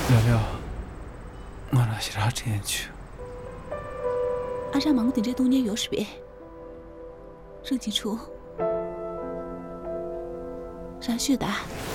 聊聊，我那些啥进去？ 阿让忙顶这多年有事别，郑清楚，让雪达。